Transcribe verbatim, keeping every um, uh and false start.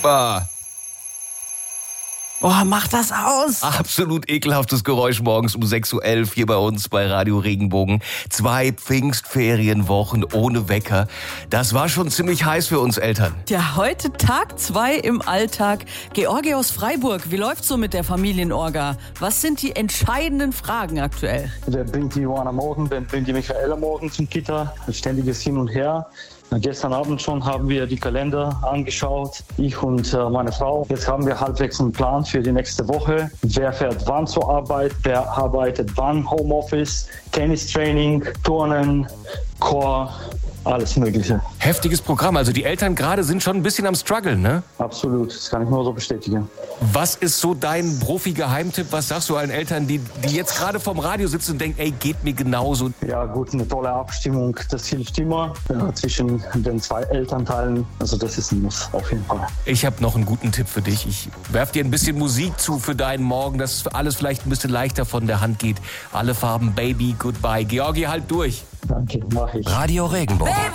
furchtbar. Boah, mach das aus! Absolut ekelhaftes Geräusch morgens um sechs Uhr elf hier bei uns bei Radio Regenbogen. Zwei Pfingstferienwochen ohne Wecker. Das war schon ziemlich heiß für uns Eltern. Ja, heute Tag zwei im Alltag. Georgi aus Freiburg, wie läuft's so mit der Familienorga? Was sind die entscheidenden Fragen aktuell? Wer bringt die Johanna morgen, wer bringt die Michaela morgen zum Kita? Ein ständiges Hin und Her. Gestern Abend schon haben wir die Kalender angeschaut, ich und äh, meine Frau. Jetzt haben wir halbwegs einen Plan für die nächste Woche. Wer fährt wann zur Arbeit, wer arbeitet wann, Homeoffice, Tennistraining, Turnen, Chor, alles Mögliche. Heftiges Programm. Also die Eltern gerade sind schon ein bisschen am struggeln, ne? Absolut, das kann ich nur so bestätigen. Was ist so dein Profi-Geheimtipp? Was sagst du allen Eltern, die, die jetzt gerade vorm Radio sitzen und denken, ey, geht mir genauso? Ja gut, eine tolle Abstimmung, das hilft immer ja, zwischen den zwei Elternteilen. Also das ist ein Muss, auf jeden Fall. Ich habe noch einen guten Tipp für dich. Ich werf dir ein bisschen Musik zu für deinen Morgen, dass alles vielleicht ein bisschen leichter von der Hand geht. Alle Farben, Baby, Goodbye. Georgi, halt durch. Danke, mach ich. Radio Regenbogen.